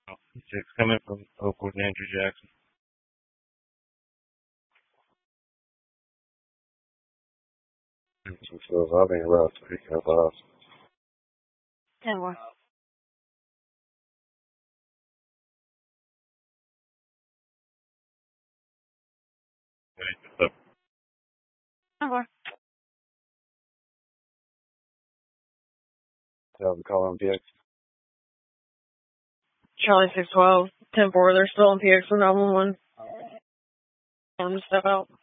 Six coming from Oakwood and Andrew Jackson. So I've been last week. I lost. 10 more. Wait, 10 more. tell them call on PX. Charlie 612. 10-4. They're still on PX for 911. I'm to step out.